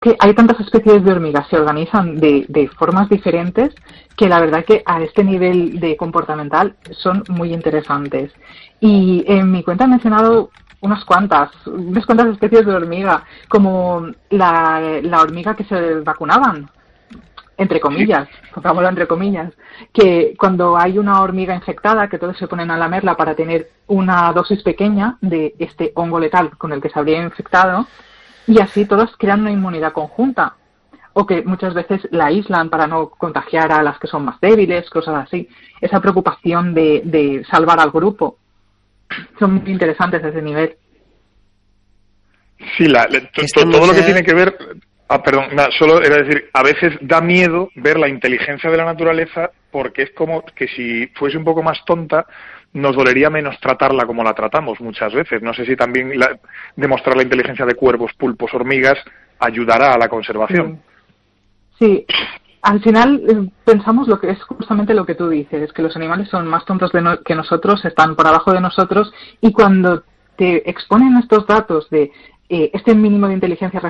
que hay tantas especies de hormigas, se organizan de formas diferentes, que la verdad que a este nivel de comportamental son muy interesantes. Y en mi cuenta he mencionado unas cuantas especies de hormiga, como la hormiga que se vacunaban, entre comillas, pongámoslo entre comillas, que cuando hay una hormiga infectada, que todos se ponen a lamerla para tener una dosis pequeña de este hongo letal con el que se habría infectado, y así todos crean una inmunidad conjunta, o que muchas veces la aíslan para no contagiar a las que son más débiles, cosas así. Esa preocupación de salvar al grupo son muy interesantes a ese nivel. Sí, todo lo que tiene que ver... solo era decir, a veces da miedo ver la inteligencia de la naturaleza, porque es como que si fuese un poco más tonta, nos dolería menos tratarla como la tratamos muchas veces. No sé si también demostrar la inteligencia de cuervos, pulpos, hormigas ayudará a la conservación. Sí. Al final pensamos lo que es justamente lo que tú dices, que los animales son más tontos que nosotros, están por abajo de nosotros, y cuando te exponen estos datos de este mínimo de inteligencia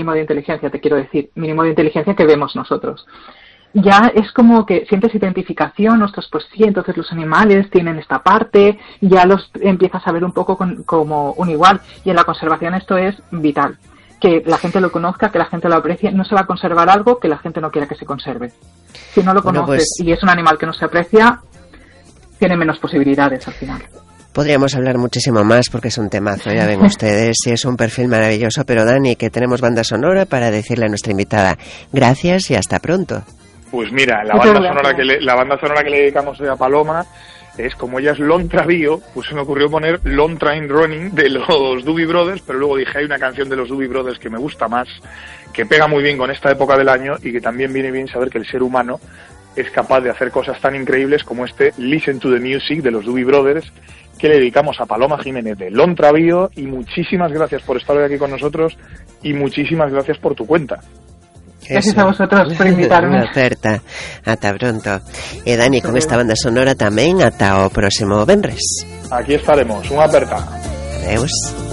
que vemos nosotros, ya es como que sientes identificación, nosotros pues sí, entonces los animales tienen esta parte, ya los empiezas a ver un poco como un igual, y en la conservación esto es vital, que la gente lo conozca, que la gente lo aprecie. No se va a conservar algo que la gente no quiera que se conserve. Si no lo conoces y es un animal que no se aprecia, tiene menos posibilidades al final. Podríamos hablar muchísimo más porque es un temazo, ya ven ustedes, y es un perfil maravilloso, pero Dani, que tenemos banda sonora para decirle a nuestra invitada gracias y hasta pronto. Pues mira, la banda sonora que le dedicamos a Paloma es, como ella es Lone Travio, pues se me ocurrió poner Long Train Running de los Doobie Brothers, pero luego dije, hay una canción de los Doobie Brothers que me gusta más, que pega muy bien con esta época del año y que también viene bien saber que el ser humano es capaz de hacer cosas tan increíbles como este Listen to the Music de los Doobie Brothers, que le dedicamos a Paloma Jiménez de Lone Travio. Y muchísimas gracias por estar hoy aquí con nosotros y muchísimas gracias por tu cuenta. Gracias a vosotros por invitarme. Unha oferta. Ata pronto. E Dani, con esta banda sonora tamén ata o próximo venres. Aquí estaremos. Unha aperta. Adeus.